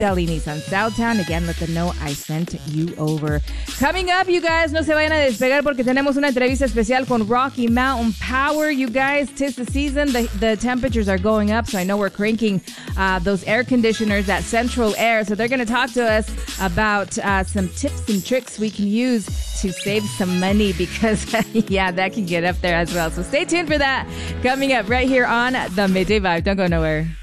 Delhi Nissan Southtown. Again, let them know I sent you over. Coming up, you guys, no se vayan a despegar porque tenemos una entrevista especial con Rocky Mountain Power. You guys, 'tis the season. The temperatures are going up, so I know we're cranking those air conditioners at Central Air. So they're going to talk to us about some tips and tricks we can use to save some money because, yeah, that can get up there as well. So stay tuned for that. Coming up right here on The Midday Vibe. Don't go nowhere.